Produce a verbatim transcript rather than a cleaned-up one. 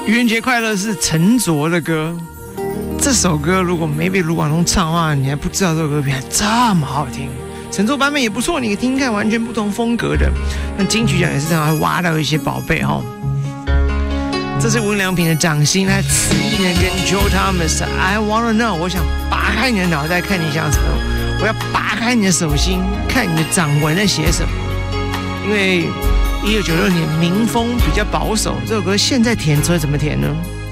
愚人节快乐是陈卓的歌，这首歌如果没被卢广仲唱的话，你还不知道这首歌原来这么好听。陈卓版本也不错，你可以听听看，完全不同风格的。那金曲奖也是这样，会挖到一些宝贝哈。这是无印良品的掌心，来词意呢跟 Joe Thomas。I wanna know， 我想拔开你的脑袋，看你想什么。我要拔开你的手心，看你的掌纹在写什么。因为一九九六年民风比较保守，这首歌现在填词会怎么填呢？